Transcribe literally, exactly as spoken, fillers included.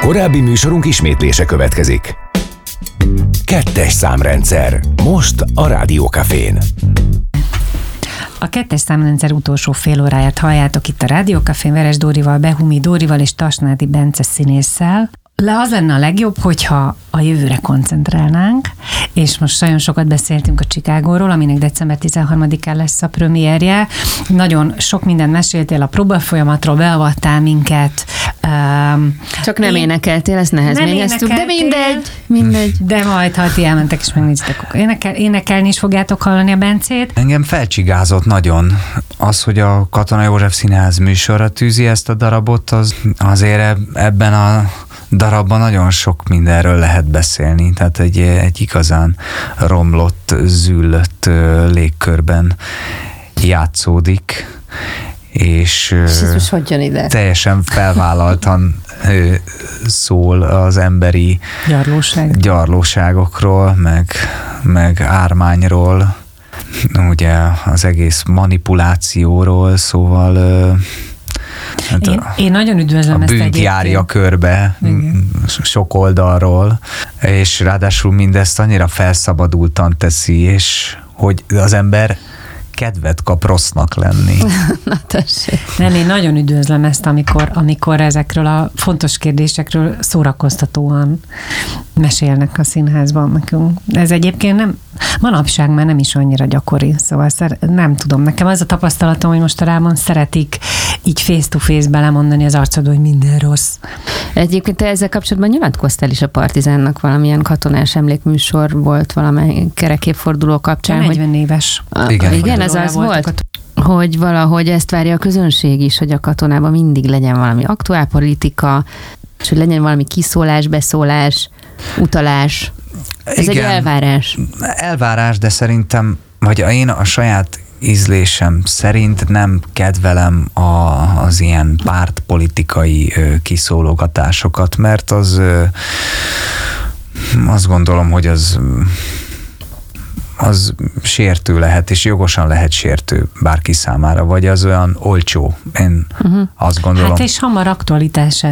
Korábbi műsorunk ismétlése következik. Kettes számrendszer. Most a Rádiókafén. A kettes számrendszer utolsó fél óráját halljátok itt a Rádiókafén Veres Dórival, Behumi Dórival és Tasnádi Bence színésszel. Le az lenne a legjobb, hogyha a jövőre koncentrálnánk, és most nagyon sokat beszéltünk a Chicagóról, aminek december tizenharmadikán lesz a premierje. Nagyon sok mindent meséltél a próbafolyamatról, beavattál minket. Csak nem én, énekeltél, ezt nehezményeztük, de mindegy, mindegy. De majd, ha ti elmentek és megnézitek, akkor énekel, énekelni is fogjátok hallani a Bencét. Engem felcsigázott nagyon az, hogy a Katona József Színház műsorra tűzi ezt a darabot, az azért ebben a darabban nagyon sok mindenről lehet beszélni, tehát egy, egy igazán romlott, züllött légkörben játszódik, és, és hogy jön ide? Teljesen felvállaltan szól az emberi Gyarlóság. gyarlóságokról, meg, meg ármányról, ugye az egész manipulációról, szóval Hát én, a, én nagyon üdvözlöm a ezt bűnt járja körbe, igen, sok oldalról, és ráadásul mindezt annyira felszabadultan teszi, és hogy az ember kedvet kap rossznak lenni. Na tessék. Nem, én nagyon üdvözlöm ezt, amikor, amikor ezekről a fontos kérdésekről szórakoztatóan mesélnek a színházban nekünk. Ez egyébként nem, manapság már nem is annyira gyakori, szóval szer, nem tudom, nekem az a tapasztalatom, hogy most a Rámon szeretik így face-to-face belemondani az arcodba, hogy minden rossz. Egyébként te ezzel kapcsolatban nyilatkoztál is a Partizánnak, valamilyen katonás emlékműsor volt valamely kerekéforduló kapcsán. negyven éves. Igen, igen ez az volt, hogy valahogy ezt várja a közönség is, hogy a katonában mindig legyen valami aktuálpolitika, és hogy legyen valami kiszólás, beszólás, utalás. Ez igen, egy elvárás. Elvárás, de szerintem, vagy én a saját ízlésem szerint nem kedvelem a, az ilyen pártpolitikai ö, kiszólogatásokat, mert az ö, azt gondolom, hogy az az sértő lehet, és jogosan lehet sértő bárki számára, vagy az olyan olcsó. Én uh-huh. azt gondolom. Hát és hamar aktualitását